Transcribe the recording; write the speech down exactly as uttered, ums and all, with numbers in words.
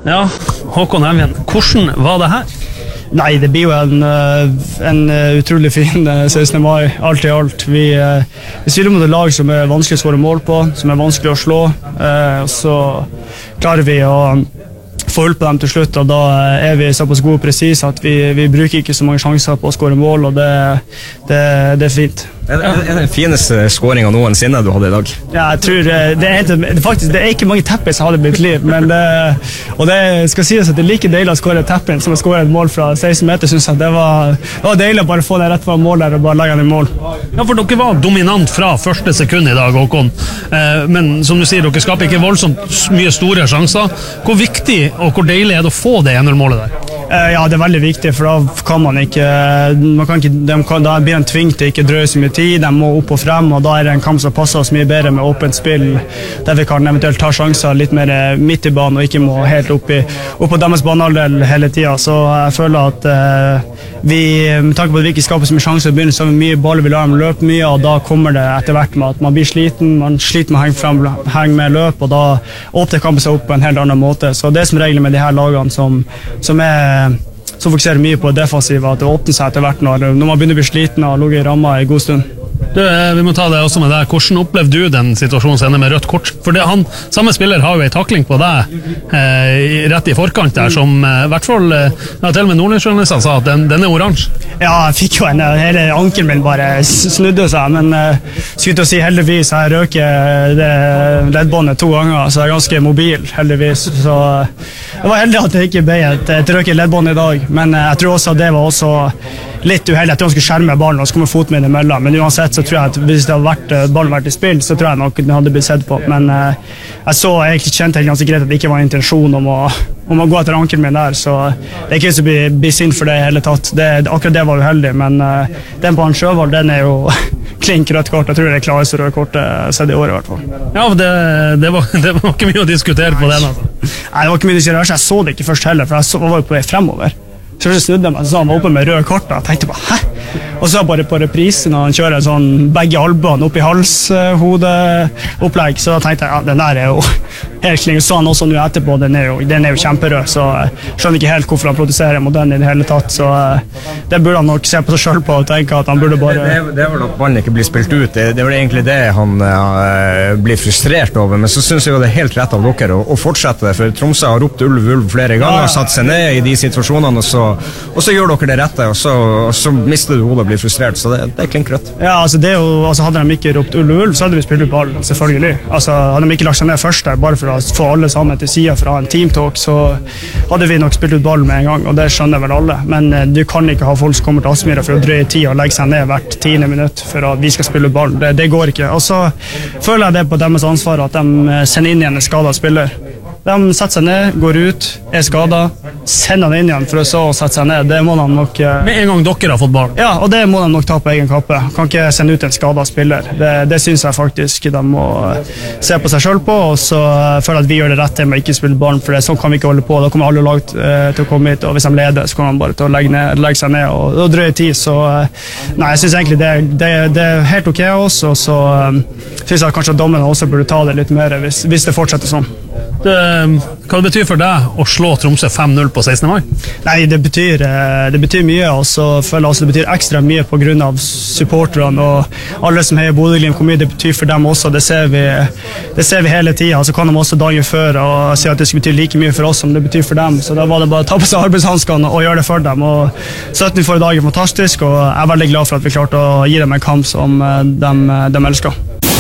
Ja, Håkon Evjen, hvordan var det her? Nei, det blir jo en, en utrolig fin sekstende mai, alt i alt. Vi, vi spiller mot et lag som er vanskelig å skåre mål på, som er vanskelig å slå. Så klarer vi å få hull på dem til slutt, og da er vi såpass gode og presis at vi, vi bruker ikke så mange sjanser på å skåre mål, og det, det, det er fint. Er det, er det den fineste skåringen noensinne du hadde i dag? Ja, jeg tror det er, helt, det, faktisk, det er ikke mange teppes som hadde blitt liv, men det, og det skal sies at det er like deilig å skåre teppen som å skåre et mål fra seksten meter, synes jeg. Det var, det var deilig å bare få det rett fra mål der og bare legge den i mål. Ja, for dere var dominant fra første sekund i dag, Håkon, eh, men som du sier, dere skaper ikke voldsomt mye store sjanser. Hvor viktig og hvor deilig er det å få det ene målet der? Eh, ja, det er veldig viktig, for da kan man ikke, man kan ikke de kan, da blir en tving til ikke drøye så mye tid, de må opp og frem, og da er det en kamp som passer oss mye bedre med åpent spill, der vi kan eventuelt ta sjanser litt mer midt i banen og ikke må helt opp, i, opp på deres banehalvdel hele tiden. Så jeg føler at eh, vi, med tanke på at vi ikke skaper så mye sjanser i begynnelsen, så har vi mye ball, vi lar dem løpe mye, og da kommer det etter hvert med at man blir sliten, man sliter med å henge, frem, henge med løp, og da åpner kampen seg opp på en helt annen måte. Så det er som regel med de her lagene som, som er som fokuserer mye på defensiv, at det åpner seg etter hvert når, når man begynner å bli sliten og ligger i ramma i god stund. Du, vi må ta det også med deg. Hvordan opplevde du den situasjonen som ender med rødt kort? For det, han, samme spiller har jo en takling på deg eh, rett i forkant der, som eh, i hvert fall eh, ja, til og med Nordlandsjournalisten sa at den, den er oransje. Ja, jeg fikk jo en, hele ankelen min bare snudde seg, men uh, skulle til å si heldigvis jeg røker det leddbåndet to ganger, så jeg er ganske mobil, heldigvis. Så uh, jeg var heldig at det ikke ble et, et røket leddbånd i dag, men uh, jeg tror også at det var også litt uheldig at han skulle skjerme ballen og så komme foten min imellom, men uansett så tror jeg at hvis det hadde vært, ballen vært i spill, så tror jeg nok den hadde blitt sett på, men uh, jeg så egentlig kjente helt ganske greit at det ikke var en intensjon om å, om å gå etter ankelen min der, så det er ikke så å bli, bli sint for det i hele tatt. Det, akkurat det var uheldig, men uh, den på han Sjøvald, den er jo klink rødt kort. Jeg tror det er klareste rødt kortet sett i år i hvert fall. Ja, det, det, var, det var ikke mye å diskutere på den, altså. Nei, det var ikke mye å diskutere, jeg så det ikke først heller, for jeg så, var jo på vei fremover. Så jeg snudde meg, så han var oppe med rød kort, og jeg tenkte bare, hæ? Og så bare på reprisen, når han kjører sånn begge albuene opp i halshodeopplegg, så tenkte jeg, ja, den der er jo helt kling. Så han også nå etterpå, den er jo, den er jo kjemperød, så jeg skjønner ikke helt hvorfor han protesterer mot den i det hele tatt, så det burde han nok se på seg selv på og tenke at han burde bare... Det, det, det er vel at ballen ikke blir spilt ut, det, det er vel egentlig det han uh, blir frustrert over, men så synes jeg jo det er helt rett av dere å, å fortsette det, for Tromsø har ropt ulv, ulv flere ganger, satt seg ned i de situasjonene, og så, og så gjør dere det rette, og så, og så mister du hodet og blir frustrert, så det, det er klinkrødt. Ja, altså det er jo, altså hadde de ikke ropt ulv, ulv, så hadde vi spilt ut ball, selvfølgelig. Altså hadde de ikke lagt seg ned først der, bare for å få alle sammen til siden fra en teamtalk, så hadde vi nok spilt ut ball med en gang, og det skjønner vel alle, men uh, du kan ikke ha folk som kommer til Aspmyra for å drøye tid og legge seg ned hvert tiende minutt for at vi skal spille ut ball. Det, det går ikke. Og så føler jeg det på deres ansvar at de sender inn igjen en skadet spiller. De setter seg ned, går ut, er skadet, sender han inn igjen for å så sette seg ned. Det må de nok... Uh... Med en gang dere har fått ball. Ja, og det må de nok ta på egen kappe. Kan ikke sende ut en skadet spiller. Det, det synes jeg faktisk de må se på seg selv på, og så føler jeg at vi gjør det rette med å ikke spille barn, for det, sånn kan vi ikke holde på. Da kommer alle lag uh, til å komme hit, og hvis de leder, så kommer de bare til å legge, ned, legge seg ned og, og drøye tid. Så uh, nei, jeg synes egentlig det, det, det er helt ok også, og så um, synes jeg at kanskje dommene også burde ta det litt mer hvis, hvis det fortsetter sånn. Det, hva det betyr for deg å slå Tromsø fem null på sekstende mai? Nei, det betyr, det betyr mye, og så føler jeg også det betyr ekstra mye på grunn av supporterne og alle som heier Bodø-Glimt, hvor mye det betyr for dem også. Det ser vi, det ser vi hele tiden. Så kan de også dagen før og si at det skal bety like mye for oss som det betyr for dem. Så da var det bare å ta på seg arbeidshanskene og gjøre det for dem. Og syttende forrige dag er fantastisk, og jeg er veldig glad for at vi klarte å gi dem en kamp som de, de elsker.